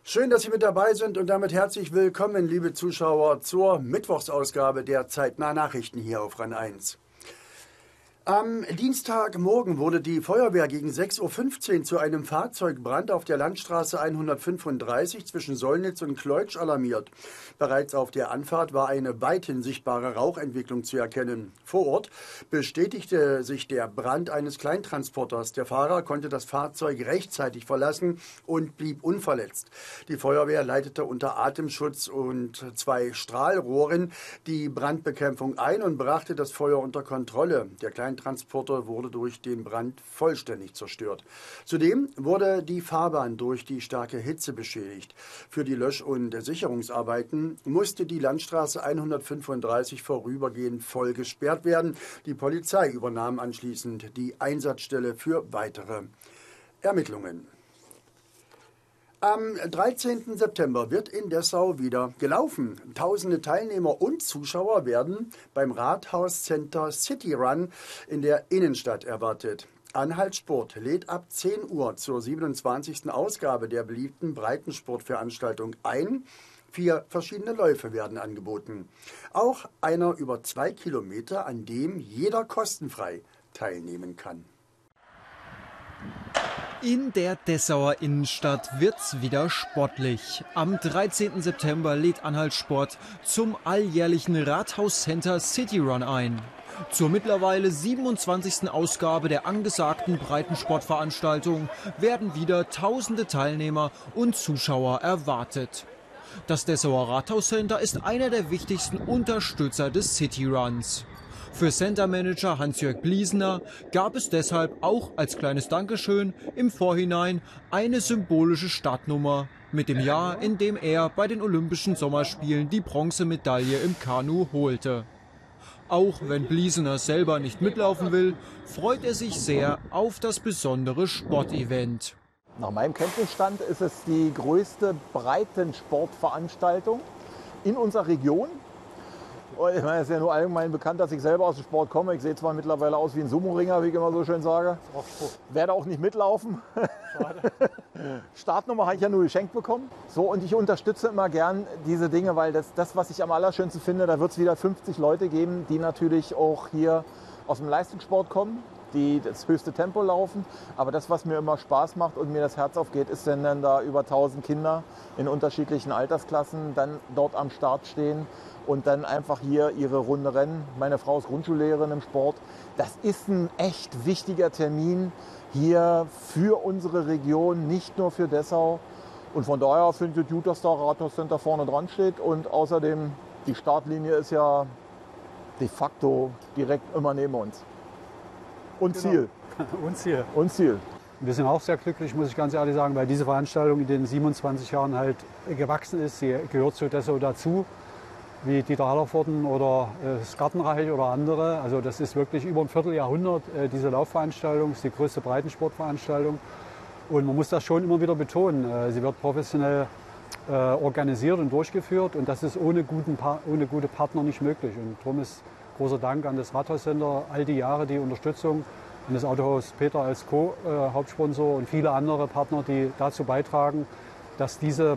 Schön, dass Sie mit dabei sind und damit herzlich willkommen, liebe Zuschauer, zur Mittwochsausgabe der Zeitnah Nachrichten hier auf RAN 1. Am Dienstagmorgen wurde die Feuerwehr gegen 6:15 Uhr zu einem Fahrzeugbrand auf der Landstraße 135 zwischen Sollnitz und Kleutsch alarmiert. Bereits auf der Anfahrt war eine weithin sichtbare Rauchentwicklung zu erkennen. Vor Ort bestätigte sich der Brand eines Kleintransporters. Der Fahrer konnte das Fahrzeug rechtzeitig verlassen und blieb unverletzt. Die Feuerwehr leitete unter Atemschutz und 2 Strahlrohren die Brandbekämpfung ein und brachte das Feuer unter Kontrolle. Der Kleintransporter wurde durch den Brand vollständig zerstört. Zudem wurde die Fahrbahn durch die starke Hitze beschädigt. Für die Lösch- und Sicherungsarbeiten musste die Landstraße 135 vorübergehend voll gesperrt werden. Die Polizei übernahm anschließend die Einsatzstelle für weitere Ermittlungen. Am 13. September wird in Dessau wieder gelaufen. Tausende Teilnehmer und Zuschauer werden beim Rathauscenter City Run in der Innenstadt erwartet. Anhalt Sport lädt ab 10 Uhr zur 27. Ausgabe der beliebten Breitensportveranstaltung ein. 4 verschiedene Läufe werden angeboten. Auch einer über 2 Kilometer, an dem jeder kostenfrei teilnehmen kann. In der Dessauer Innenstadt wird's wieder sportlich. Am 13. September lädt Anhalt Sport zum alljährlichen Rathauscenter City Run ein. Zur mittlerweile 27. Ausgabe der angesagten Breitensportveranstaltung werden wieder tausende Teilnehmer und Zuschauer erwartet. Das Dessauer Rathauscenter ist einer der wichtigsten Unterstützer des City Runs. Für Centermanager Hans-Jörg Bliesener gab es deshalb auch als kleines Dankeschön im Vorhinein eine symbolische Startnummer mit dem Jahr, in dem er bei den Olympischen Sommerspielen die Bronzemedaille im Kanu holte. Auch wenn Bliesener selber nicht mitlaufen will, freut er sich sehr auf das besondere Sportevent. Nach meinem Kenntnisstand ist es die größte Breitensportveranstaltung in unserer Region. Ich meine, es ist ja nur allgemein bekannt, dass ich selber aus dem Sport komme. Ich sehe zwar mittlerweile aus wie ein Sumo-Ringer, wie ich immer so schön sage. Werde auch nicht mitlaufen. Schade. Startnummer habe ich ja nur geschenkt bekommen. So, und ich unterstütze immer gern diese Dinge, weil das, was ich am allerschönsten finde, da wird es wieder 50 Leute geben, die natürlich auch hier aus dem Leistungssport kommen, die das höchste Tempo laufen. Aber das, was mir immer Spaß macht und mir das Herz aufgeht, ist, wenn dann da über 1000 Kinder in unterschiedlichen Altersklassen dann dort am Start stehen und dann einfach hier ihre Runde rennen. Meine Frau ist Grundschullehrerin im Sport. Das ist ein echt wichtiger Termin hier für unsere Region, nicht nur für Dessau. Und von daher finde ich es gut, dass da Rathauscenter vorne dran steht. Und außerdem, die Startlinie ist ja de facto direkt immer neben uns. Und Ziel. Und Ziel. Und Ziel. Wir sind auch sehr glücklich, muss ich ganz ehrlich sagen, weil diese Veranstaltung in den 27 Jahren halt gewachsen ist. Sie gehört zu Dessau dazu, wie Dieter Hallervorden oder das Gartenreich oder andere. Also das ist wirklich über ein Vierteljahrhundert diese Laufveranstaltung, ist die größte Breitensportveranstaltung. Und man muss das schon immer wieder betonen. Sie wird professionell organisiert und durchgeführt und das ist ohne gute Partner nicht möglich. Und darum ist großer Dank an das Rathauscenter, all die Jahre die Unterstützung, an das Autohaus Peter als Co-Hauptsponsor und viele andere Partner, die dazu beitragen, dass diese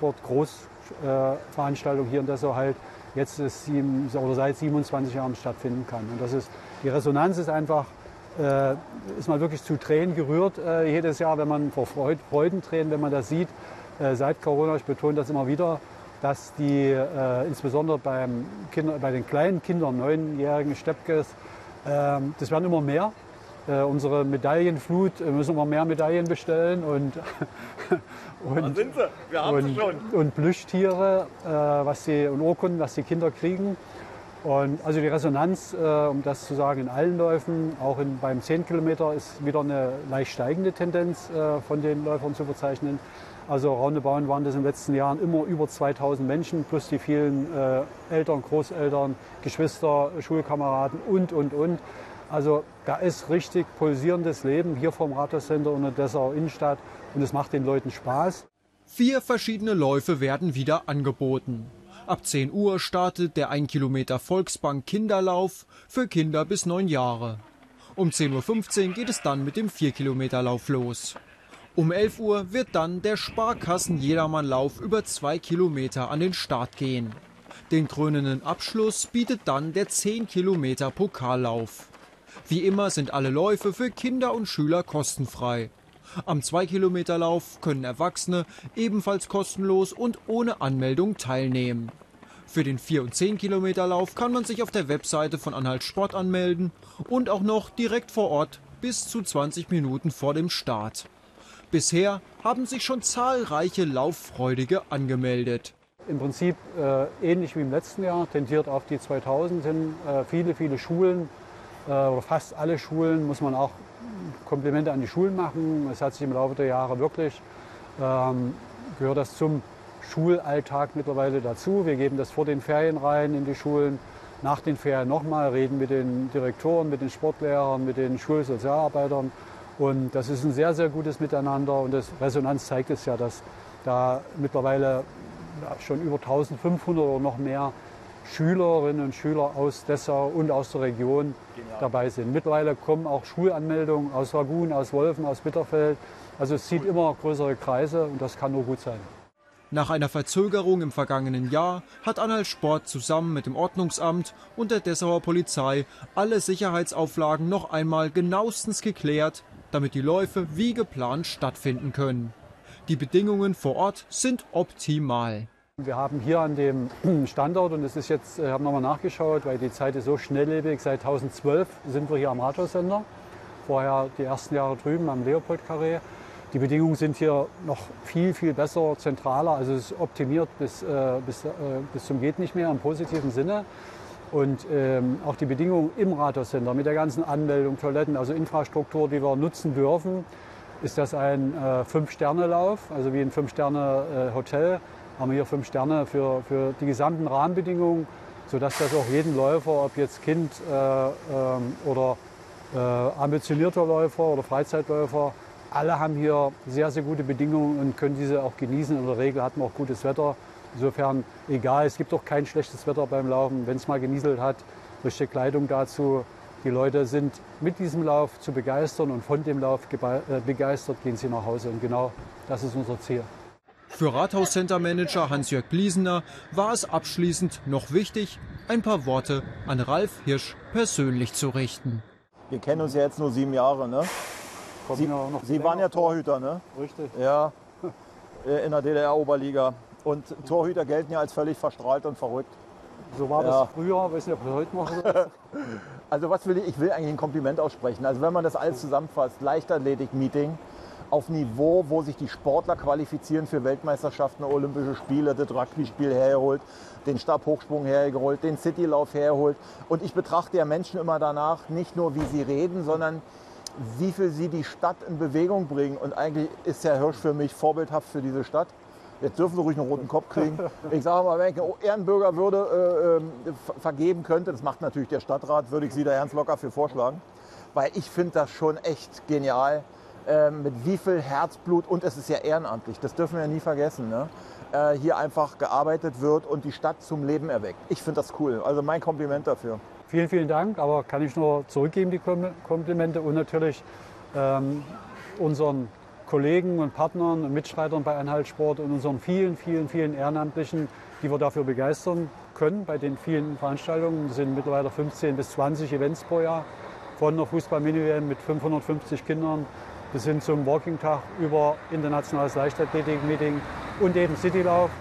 Breitensport-Großveranstaltung hier in Dessau halt jetzt seit 27 Jahren stattfinden kann. Und die Resonanz ist einfach, ist mal wirklich zu Tränen gerührt jedes Jahr, wenn man vor Freudentränen, wenn man das sieht, seit Corona, ich betone das immer wieder, dass die insbesondere bei den kleinen Kindern, 9-jährigen Steppkes, das werden immer mehr. Unsere Medaillenflut, wir müssen immer mehr Medaillen bestellen und Plüschtiere und Urkunden, was die Kinder kriegen. Und also die Resonanz, um das zu sagen, in allen Läufen, auch beim 10 Kilometer ist wieder eine leicht steigende Tendenz von den Läufern zu verzeichnen. Also roundabout waren das in den letzten Jahren immer über 2000 Menschen, plus die vielen Eltern, Großeltern, Geschwister, Schulkameraden und. Also da ist richtig pulsierendes Leben hier vom Rathauscenter und der Dessauer Innenstadt und es macht den Leuten Spaß. 4 verschiedene Läufe werden wieder angeboten. Ab 10 Uhr startet der 1 Kilometer Volksbank Kinderlauf für Kinder bis 9 Jahre. Um 10:15 Uhr geht es dann mit dem 4 Kilometer Lauf los. Um 11 Uhr wird dann der Sparkassen-Jedermann-Lauf über 2 Kilometer an den Start gehen. Den krönenden Abschluss bietet dann der 10 Kilometer Pokallauf. Wie immer sind alle Läufe für Kinder und Schüler kostenfrei. Am 2-Kilometer-Lauf können Erwachsene ebenfalls kostenlos und ohne Anmeldung teilnehmen. Für den 4- und 10-Kilometer-Lauf kann man sich auf der Webseite von Anhalt Sport anmelden und auch noch direkt vor Ort bis zu 20 Minuten vor dem Start. Bisher haben sich schon zahlreiche Lauffreudige angemeldet. Im Prinzip ähnlich wie im letzten Jahr, tendiert auf die 2000 hin. Viele Schulen oder fast alle Schulen, muss man auch Komplimente an die Schulen machen. Es hat sich im Laufe der Jahre wirklich, gehört das zum Schulalltag mittlerweile dazu. Wir geben das vor den Ferien rein in die Schulen. Nach den Ferien nochmal, reden mit den Direktoren, mit den Sportlehrern, mit den Schulsozialarbeitern. Und das ist ein sehr, sehr gutes Miteinander. Und das Resonanz zeigt es ja, dass da mittlerweile schon über 1500 oder noch mehr Schülerinnen und Schüler aus Dessau und aus der Region dabei sind. Mittlerweile kommen auch Schulanmeldungen aus Ragun, aus Wolfen, aus Bitterfeld. Also es zieht immer größere Kreise und das kann nur gut sein. Nach einer Verzögerung im vergangenen Jahr hat Anhalt Sport zusammen mit dem Ordnungsamt und der Dessauer Polizei alle Sicherheitsauflagen noch einmal genauestens geklärt, damit die Läufe wie geplant stattfinden können. Die Bedingungen vor Ort sind optimal. Wir haben hier an dem Standort, und das ist jetzt, haben nochmal nachgeschaut, weil die Zeit ist so schnelllebig, seit 2012 sind wir hier am Rathaussender. Vorher die ersten Jahre drüben am Leopold-Carré. Die Bedingungen sind hier noch viel besser, zentraler, also es ist optimiert bis zum geht nicht mehr im positiven Sinne. Und auch die Bedingungen im Rathaussender mit der ganzen Anmeldung, Toiletten, also Infrastruktur, die wir nutzen dürfen, ist das ein 5-Sterne-Lauf, also wie ein 5-Sterne-Hotel. Haben wir hier 5 Sterne für die gesamten Rahmenbedingungen, sodass das auch jeden Läufer, ob jetzt Kind oder ambitionierter Läufer oder Freizeitläufer, alle haben hier sehr, sehr gute Bedingungen und können diese auch genießen. In der Regel hatten wir auch gutes Wetter. Insofern egal, es gibt auch kein schlechtes Wetter beim Laufen. Wenn es mal genieselt hat, richtige Kleidung dazu. Die Leute sind mit diesem Lauf zu begeistern und von dem Lauf begeistert gehen sie nach Hause. Und genau das ist unser Ziel. Für Rathaus-Center-Manager Hans-Jörg Gliesener war es abschließend noch wichtig, ein paar Worte an Ralf Hirsch persönlich zu richten. Wir kennen uns ja jetzt nur 7 Jahre, ne? Sie waren ja Torhüter, ne? Richtig. Ja, in der DDR-Oberliga. Und Torhüter gelten ja als völlig verstrahlt und verrückt. So war das früher, ich weiß nicht, ob das heute noch so ist. Also ich will eigentlich ein Kompliment aussprechen. Also wenn man das alles zusammenfasst, Leichtathletik-Meeting auf Niveau, wo sich die Sportler qualifizieren für Weltmeisterschaften, Olympische Spiele, das Rugby-Spiel hergeholt, den Stabhochsprung hergeholt, den Citylauf hergeholt. Und ich betrachte ja Menschen immer danach, nicht nur wie sie reden, sondern wie viel sie die Stadt in Bewegung bringen. Und eigentlich ist Herr Hirsch für mich vorbildhaft für diese Stadt. Jetzt dürfen Sie ruhig einen roten Kopf kriegen. Ich sage mal, wenn ich eine Ehrenbürgerwürde vergeben könnte, das macht natürlich der Stadtrat, würde ich Sie da ganz locker für vorschlagen. Weil ich finde das schon echt genial, mit wie viel Herzblut, und es ist ja ehrenamtlich, das dürfen wir ja nie vergessen, ne? Hier einfach gearbeitet wird und die Stadt zum Leben erweckt. Ich finde das cool. Also mein Kompliment dafür. Vielen Dank, aber kann ich nur zurückgeben, die Komplimente, und natürlich unseren Kollegen und Partnern und Mitstreitern bei Anhalt Sport und unseren vielen Ehrenamtlichen, die wir dafür begeistern können bei den vielen Veranstaltungen. Es sind mittlerweile 15 bis 20 Events pro Jahr, von der Fußball-Mini-WM mit 550 Kindern bis hin zum Walking-Tag über internationales Leichtathletik-Meeting und eben Citylauf.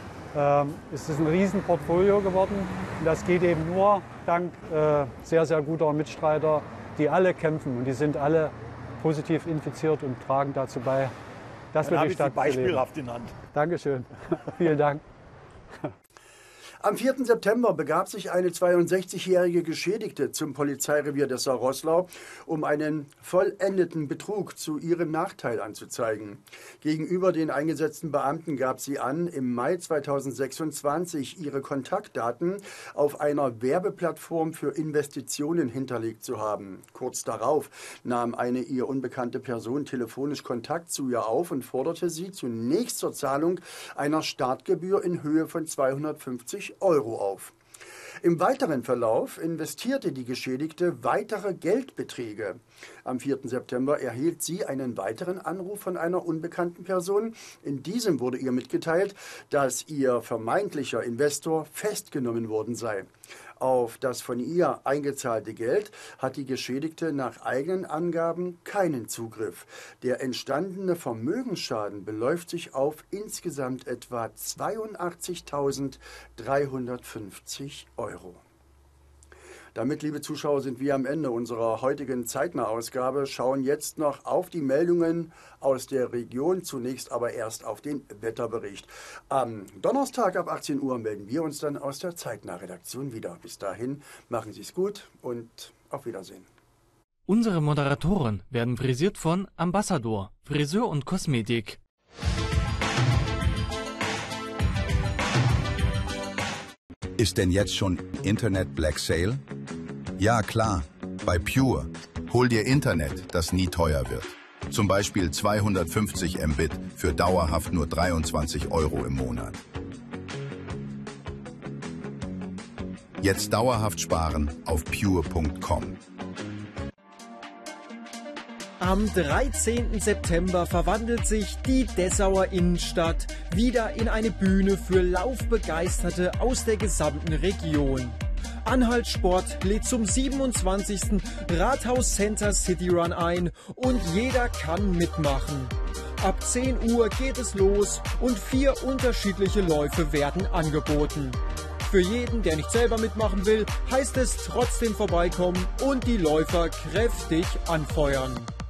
Es ist ein Riesenportfolio geworden, und das geht eben nur dank sehr guter Mitstreiter, die alle kämpfen, und die sind alle positiv infiziert und tragen dazu bei, dass wir die Stadt beispielhaft in Hand. Dankeschön. Vielen Dank. Am 4. September begab sich eine 62-jährige Geschädigte zum Polizeirevier Dessau-Roßlau, um einen vollendeten Betrug zu ihrem Nachteil anzuzeigen. Gegenüber den eingesetzten Beamten gab sie an, im Mai 2026 ihre Kontaktdaten auf einer Werbeplattform für Investitionen hinterlegt zu haben. Kurz darauf nahm eine ihr unbekannte Person telefonisch Kontakt zu ihr auf und forderte sie zunächst zur Zahlung einer Startgebühr in Höhe von 250 € auf. Im weiteren Verlauf investierte die Geschädigte weitere Geldbeträge. Am 4. September erhielt sie einen weiteren Anruf von einer unbekannten Person. In diesem wurde ihr mitgeteilt, dass ihr vermeintlicher Investor festgenommen worden sei. Auf das von ihr eingezahlte Geld hat die Geschädigte nach eigenen Angaben keinen Zugriff. Der entstandene Vermögensschaden beläuft sich auf insgesamt etwa 82.350 €. Damit, liebe Zuschauer, sind wir am Ende unserer heutigen Zeitnah-Ausgabe, schauen jetzt noch auf die Meldungen aus der Region, zunächst aber erst auf den Wetterbericht. Am Donnerstag ab 18 Uhr melden wir uns dann aus der Zeitnah-Redaktion wieder. Bis dahin, machen Sie es gut und auf Wiedersehen. Unsere Moderatoren werden frisiert von Ambassador, Friseur und Kosmetik. Ist denn jetzt schon Internet Black Sale? Ja, klar. Bei Pure. Hol dir Internet, das nie teuer wird. Zum Beispiel 250 Mbit für dauerhaft nur 23 € im Monat. Jetzt dauerhaft sparen auf pure.com. Am 13. September verwandelt sich die Dessauer Innenstadt wieder in eine Bühne für Laufbegeisterte aus der gesamten Region. Anhalt Sport lädt zum 27. Rathaus Center City Run ein und jeder kann mitmachen. Ab 10 Uhr geht es los und 4 unterschiedliche Läufe werden angeboten. Für jeden, der nicht selber mitmachen will, heißt es trotzdem vorbeikommen und die Läufer kräftig anfeuern.